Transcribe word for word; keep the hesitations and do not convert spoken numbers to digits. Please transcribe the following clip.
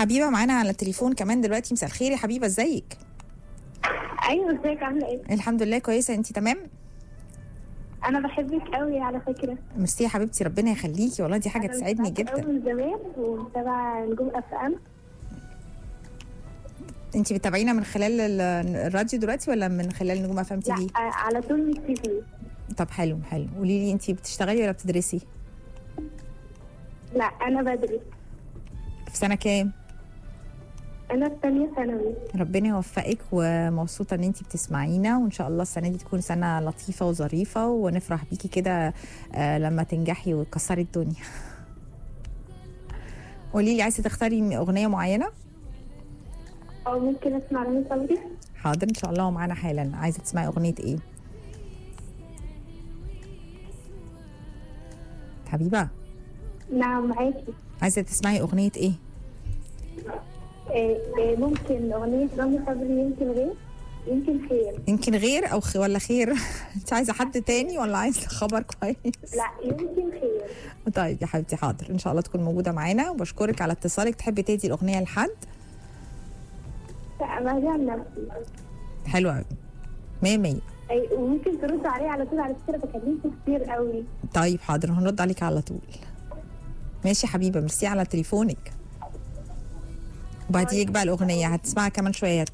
حبيبه معانا على التليفون كمان دلوقتي. مساء الخير يا حبيبه، ازيك؟ ايوه ازيك، عامله ايه؟ الحمد لله كويسه، انت تمام؟ انا بحبك قوي على فكره. ميرسي يا حبيبتي، ربنا يخليكي، والله دي حاجه تسعدني أنا جدا. من زمان ومتابعه نجوم اف ام. انت بتتابعينا من خلال ال- الراديو دلوقتي ولا من خلال نجوم اف ام تي لا في؟ آه، على طول من التي في. طب حلو حلو، قولي لي انت بتشتغلي ولا بتدرسي؟ لا انا بدرس. في سنه كام؟ انا في ثانيه ثانوي. ربنا يوفقك، ومبسوطه ان انت بتسمعينا، وان شاء الله السنه دي تكون سنه لطيفه وظريفه، ونفرح بيكي كده آه، لما تنجحي وتكسري الدنيا. قولي لي، عايزه تختاري اغنيه معينه؟ او ممكن اسمع رامي صبري. حاضر ان شاء الله، ومعانا حالا. عايزه تسمعي اغنيه ايه حبيبه؟ نعم معاكي. عايزه تسمعي اغنيه ايه؟ إيه إيه ممكن اغنيه رامي صبري، يمكن غير يمكن خير. يمكن غير او خ... ولا خير؟ انت عايزه حد تاني ولا عايزه خبر كويس؟ لا يمكن خير. طيب يا حبيبتي حاضر ان شاء الله تكون موجوده معانا، وبشكرك على اتصالك. تحبي تهدي الاغنيه لحد؟ لا ما عن نفسي. حلو قوي، مية مية. أي وممكن ترد عليه على طول، على فكره بكلمكم كتير قوي. طيب حاضر، هنرد عليك على طول. ماشي يا حبيبه، ميرسي على تليفونك. وبهديك بقى الاغنيه هتسمعها كمان شويه.